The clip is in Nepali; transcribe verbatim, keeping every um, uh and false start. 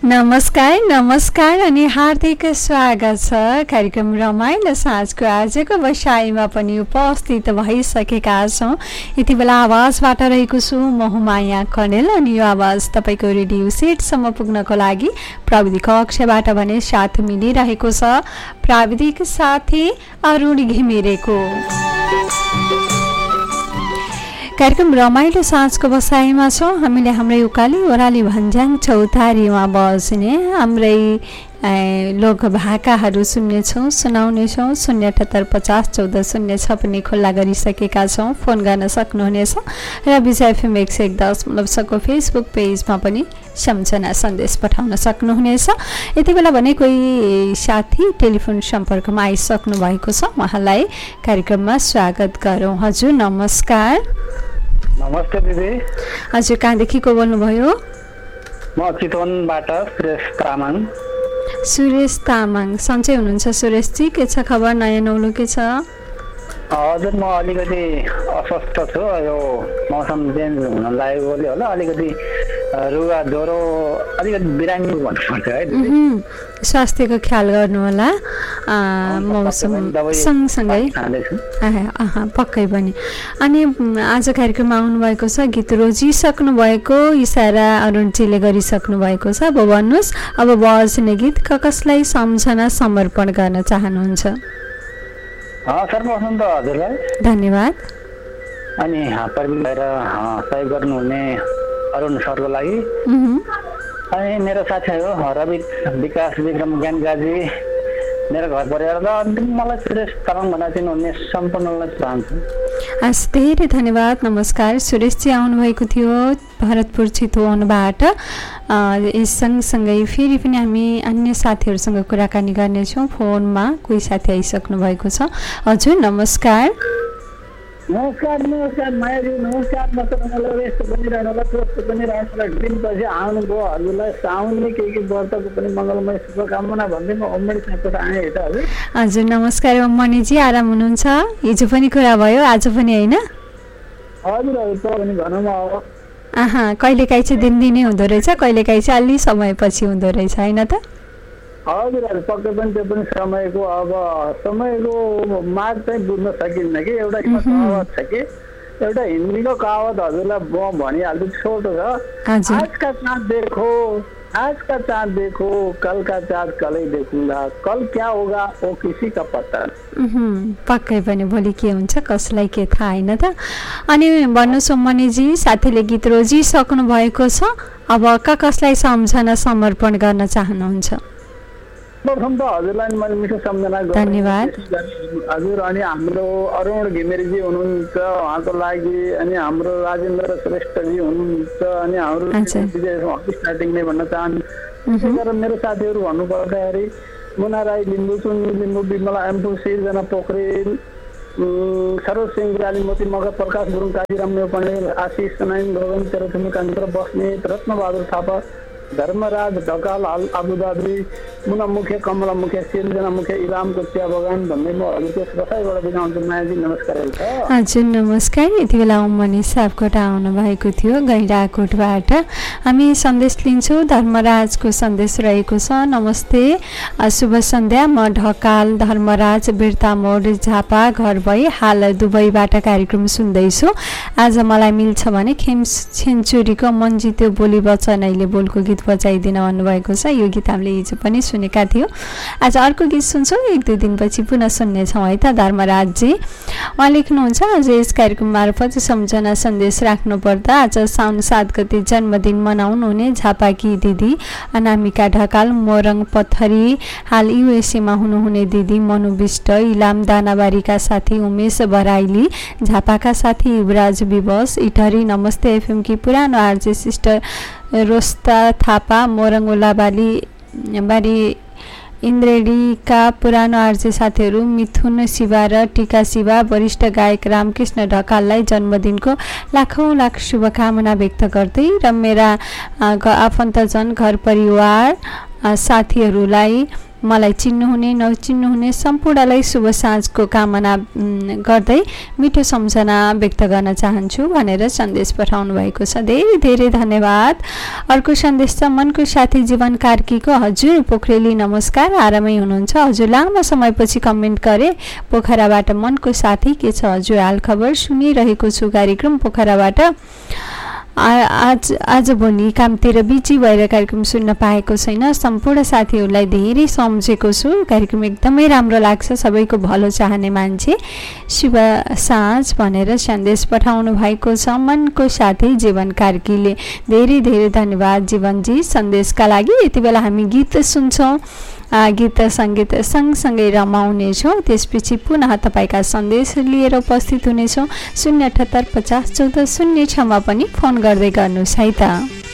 नमस्कार नमस्कार अनि हार्दिक स्वागत छ कार्यक्रम रमाइलो साँझको आजको बसाइमा पनि उपस्थित भइसकेका छौँ। यति बेला आवाजबाट रहेको छु म हुमाया कणेल अनि यो आवाज तपाईँको रेडियो सेटसम्म पुग्नको लागि प्राविधिक कक्षबाट भने साथ मिलिरहेको छ प्राविधिक साथी अरुण घिमिरेको। कार्यक्रम रमाइलो साँझको बसाइमा छौँ। हामीले हाम्रै उकाली ओह्राली भन्ज्याङ चौतारीमा बस्ने हाम्रै लोक भाकाहरू सुन्नेछौँ सुनाउनेछौँ। शून्य अठहत्तर पचास चौध शून्य छ पनि खुल्ला गरिसकेका छौँ। फोन गर्न सक्नुहुनेछ र विजय एफएम एक सय एक दशमलव छको फेसबुक पेजमा पनि सम्झना सन्देश पठाउन सक्नुहुनेछ। यति बेला भने कोही साथी टेलिफोन सम्पर्कमा आइसक्नु भएको छ, उहाँलाई कार्यक्रममा स्वागत गरौँ। हजुर नमस्कार। नमस्ते दिदी। हजुर कहाँदेखि को बोल्नुभयो? म चितवनबाट सुरेश तामाङ। सुरेश तामाङ, सन्चै हुनुहुन्छ सुरेशजी? के छ खबर, नयाँ नौलो के छ? हजुर म अलिकति अस्वस्थ छु, यो मौसम चेन्ज हुन लागेकोले होला अलिकति रुगा ज्वरो अलिकति बिरामी भन्नुपर्छ है दिदी। स्वास्थ्यको ख्याल गर्नु होला। मौसम सँगसँगै पक्कै पनि। अनि आज कार्यक्रममा आउनुभएको छ, गीत रोजिसक्नु भएको इसारा अरुणजीले गरिसक्नु भएको छ। अब भन्नुहोस्, अब बज्ने गीत क कसलाई सम्झना समर्पण गर्न चाहनुहुन्छ? सर्वप्रथम त हजुरलाई धन्यवाद। अनि प्रविधि भएर सहयोग गर्नुहुने अरुण सरको लागि, अनि मेरो साथीहरू रवि विकास विक्रम ज्ञानगाजी, मेरो घर परिवार र मलाई सुरेश तामाङ भनेर चिन्नुहुने सम्पूर्णलाई चाहन्छु। हस्, धेरै धन्यवाद। नमस्कार। सुरेशजी आउनुभएको थियो भरतपुर चितवनबाट। यस सँगसँगै फेरि पनि हामी अन्य साथीहरूसँग कुराकानी गर्नेछौँ। फोनमा कोही साथी आइसक्नु भएको छ। हजुर नमस्कार। नमस्कार नमस्कार मायाजी, नमस्कार। म तपाईँलाई यस्तो बनिरहनु होला कस्तो पनि राष्ट्र दिनपछि आउनुभयो। हजुरलाई साउनले केही केही व्रतको पनि मङ्गलमय शुभकामना भन्दै म अम्मणी साथबाट आएँ त हजुर। हजुर नमस्कार अम्मणीजी, आराम हुनुहुन्छ? हिजो पनि कुरा भयो, आज पनि होइन? हजुर हजुर त पनि भनौँ अब। आहा, कहिलेकाहीँ चाहिँ दिनदिनै हुँदो रहेछ, कहिलेकाहीँ चाहिँ अलि समयपछि हुँदो रहेछ होइन त? हजुर हजुर पक्कै पनि त्यो पनि समयको अब समयको माग चाहिँ बुझ्न सकिन्न कि। एउटा कहावत छ कि, एउटा हिन्दीको कहावत हजुरलाई म भनिहाल्छु, छोटो छ। आज का चाँद देखो आज का चाँद देखो कल का चाँद कलै देखूंगा, कल क्या होगा वो किसी का पत्ता। पक्कै पनि भोलि के हुन्छ कसलाई के थाहा होइन त। अनि भन्नुहोस् अम्मणीजी, साथीले गीत रोजिसक्नु भएको छ, अब क कसलाई सम्झना समर्पण गर्न चाहनुहुन्छ? प्रथम त हजुरलाई मैले मिठो सम्झना गर्छु, धन्यवाद हजुर। अनि हाम्रो अरुण घिमिरेजी हुनुहुन्छ, उहाँको लागि। अनि हाम्रो राजेन्द्र श्रेष्ठजी हुनुहुन्छ, अनि हाम्रो स्टार्टिङ नै भन्न चाहन्छु। मेरो साथीहरू भन्नु पर्दाखेरि मुना राई, लिम्बू चुन लिम्बू, विमला एम्पु, सिर्जना पोखरेल, सरोज सिंह राली, मोती मगर, प्रकाश गुरुङ, काजीराम नेउपाने, आशिष नारायण, गगन तेह्रथुमी, कान्त्र बस्नेत, रत्नबहादुर थापा, धर्मराज ढकाल, आबुधाबी, मुना मुखे, कमला मुखे, सिर्जना मुखे, इलामको चिया बगान भन्दै म हजुरको बसाइबाट बिदा हुन्छु। मायाजी नमस्कार। हजुर नमस्कार। यति बेला अम्मणी सापकोट आउनु भएको थियो गैँडाकोटबाट। हामी सन्देश लिन्छौँ। धर्मराजको सन्देश रहेको छ। नमस्ते, शुभ सन्ध्या। म ढकाल धर्मराज, बिर्ता मोड, झापा घर भई हाल दुबईबाट कार्यक्रम सुन्दैछु। आज मलाई मिल्छ भने खेम सेन्चुरीको मन्जित्यो बोली बचनैले बोलको गीत बजाइदिन भन्नुभएको छ। यो गीत हामीले हिजो पनि सुनेका थियौँ। आज अर्को गीत सुन्छौँ, एक दुई दिनपछि पुनः सुन्नेछौँ है त धर्मराजजी। उहाँ लेख्नुहुन्छ, आज यस कार्यक्रम मार्फत सम्झना सन्देश राख्नुपर्दा आज साउन सात गते जन्मदिन मनाउनु हुने झापाकी दिदी अनामिका ढकाल, मोरङ पथरी हाल युएसएमा हुनुहुने दिदी मनु विष्ट, इलाम दानाबारीका साथी उमेश बराइली, झापाका साथी युवराज विवश, इटहरी नमस्ते एफएमकी पुरानो आरजे सिस्टर रोस्ता थापा, मोरङ ओलाबाली बारी इन्द्रेडीका पुरानो आरजे साथीहरू मिथुन शिवा र टिका शिवा, वरिष्ठ गायक रामकृष्ण ढकाललाई जन्मदिनको लाखौँ लाख शुभकामना व्यक्त गर्दै र मेरा आफन्तजन घर परिवार साथीहरूलाई मलाई चिन्नुहुने नचिन्नुहुने सम्पूर्णलाई शुभ साँझको कामना गर्दै मिठो सम्झना व्यक्त गर्न चाहन्छु भनेर सन्देश पठाउनु भएको छ। धेरै धेरै धन्यवाद। अर्को सन्देश छ मनको साथी जीवन कार्कीको। हजुर पोखरेली नमस्कार, आरामै हुनुहुन्छ? हजुर लामो समयपछि कमेन्ट गरे पोखराबाट मनको साथी। के छ हजुर हाल खबर? सुनिरहेको छु कार्यक्रम पोखराबाट। आज आजभोलि कामतिर बिजी भएर कार्यक्रम सुन्न पाएको छैन। सम्पूर्ण साथीहरूलाई धेरै सम्झेको छु। कार्यक्रम एकदमै राम्रो लाग्छ, सबैको भलो चाहने मान्छे। शुभ साँझ भनेर सन्देश पठाउनु भएको छ मनको साथी जीवन कार्कीले। धेरै धेरै धन्यवाद जीवनजी सन्देशका लागि। यति बेला हामी गीत सुन्छौँ, गीत सङ्गीत सँगसँगै रमाउनेछौँ। त्यसपछि पुनः तपाईँका सन्देश लिएर उपस्थित हुनेछौँ। शून्य अठहत्तर पचास चौध शून्य छमा पनि फोन गर्दै गर्नुहोस् है त।